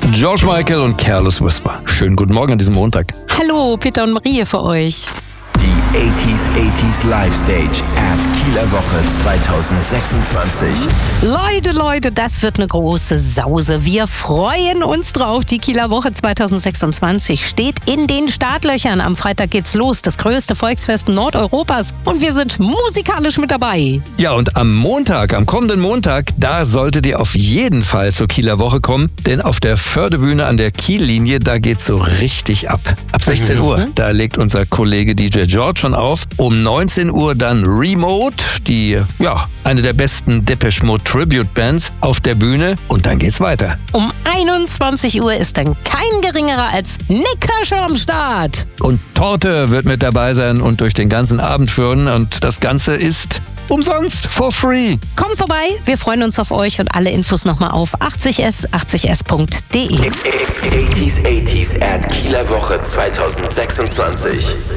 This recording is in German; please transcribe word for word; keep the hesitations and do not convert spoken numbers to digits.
George Michael und Careless Whisper. Schönen guten Morgen an diesem Montag. Hallo, Peter und Marie für euch. Die achtziger achtziger Live Stage at Kieler Woche zweitausendsechsundzwanzig. Leute, Leute, das wird eine große Sause. Wir freuen uns drauf. Die Kieler Woche zweitausendsechsundzwanzig steht in den Startlöchern. Am Freitag geht's los, das größte Volksfest Nordeuropas. Und wir sind musikalisch mit dabei. Ja, und am Montag, am kommenden Montag, da solltet ihr auf jeden Fall zur Kieler Woche kommen. Denn auf der Fördebühne an der Kiellinie, da geht's so richtig ab. Ab sechzehn Uhr, da legt unser Kollege D J George schon auf. Um neunzehn Uhr dann Remote, die, ja, eine der besten Depeche Mode Tribute Bands auf der Bühne. Und dann geht's weiter. Um einundzwanzig Uhr ist dann kein geringerer als Nick Kershaw am Start. Und Torte wird mit dabei sein und durch den ganzen Abend führen. Und das Ganze ist umsonst, for free. Kommt vorbei, wir freuen uns auf euch und alle Infos nochmal auf achtzig s achtzig s punkt de. achtziger achtziger at Kieler Woche zweitausendsechsundzwanzig.